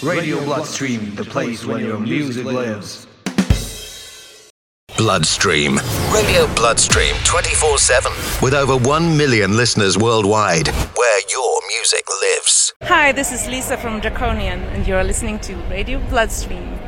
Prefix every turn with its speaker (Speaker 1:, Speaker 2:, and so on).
Speaker 1: Radio Bloodstream, the place where your music lives.
Speaker 2: Bloodstream. Radio Bloodstream 24/7. With over 1 million listeners worldwide. Where your music lives.
Speaker 3: Hi, this is Lisa from Draconian, and you're listening to Radio Bloodstream.